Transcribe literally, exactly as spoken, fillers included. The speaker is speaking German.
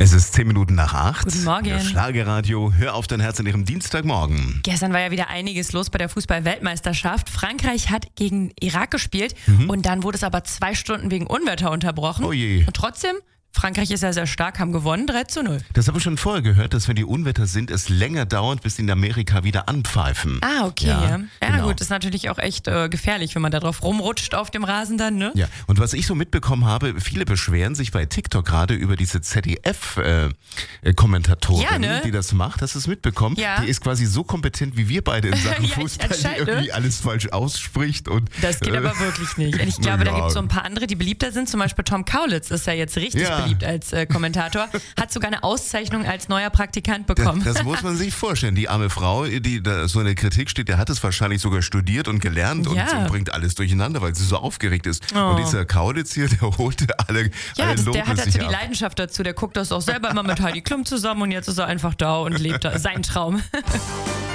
Es ist zehn Minuten nach acht. Guten Morgen. Das Schlagerradio. Hör auf dein Herz an ihrem Dienstagmorgen. Gestern war ja wieder einiges los bei der Fußball-Weltmeisterschaft. Frankreich hat gegen Irak gespielt Mhm. und dann wurde es aber zwei Stunden wegen Unwetter unterbrochen. Oh je. Und trotzdem, Frankreich ist ja sehr stark, haben gewonnen, drei zu null. Das habe ich schon vorher gehört, dass wenn die Unwetter sind, es länger dauert, bis die in Amerika wieder anpfeifen. Ah, okay. Ja, Ja, ja genau. gut, ist natürlich auch echt äh, gefährlich, wenn man da drauf rumrutscht auf dem Rasen dann, ne? Ja, und was ich so mitbekommen habe, viele beschweren sich bei TikTok gerade über diese Z D F-Kommentatorin, Ja, ne? die das macht. Hast du es mitbekommen? Ja. Die ist quasi so kompetent wie wir beide in Sachen Ja, Fußball, die anscheinend, ne? irgendwie alles falsch ausspricht. Und, Das geht äh, aber wirklich nicht. Und ich glaube, na da ja. gibt es so ein paar andere, die beliebter sind. Zum Beispiel Tom Kaulitz ist ja jetzt richtig Ja. beliebt als äh, Kommentator. Hat sogar eine Auszeichnung als neuer Praktikant Das, bekommen. das muss man sich vorstellen. Die arme Frau, die da so in der Kritik steht, der hat es wahrscheinlich sogar studiert und gelernt und, Ja. und bringt alles durcheinander, weil sie so aufgeregt ist. Oh. Und dieser Kaulitz hier, der holte alle, Ja, alle das, Lobe der hat sich dazu die ab. Leidenschaft dazu. Der guckt das auch selber immer mit Heidi Klum zusammen und jetzt ist er einfach da und lebt da seinen Traum.